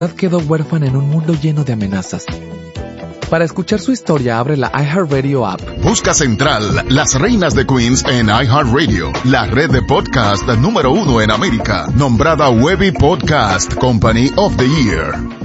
quedó huérfana en un mundo lleno de amenazas. Para escuchar su historia, abre la iHeartRadio app. Busca Central, Las Reinas de Queens en iHeartRadio, la red de podcast número 1 en América, nombrada Webby Podcast Company of the Year.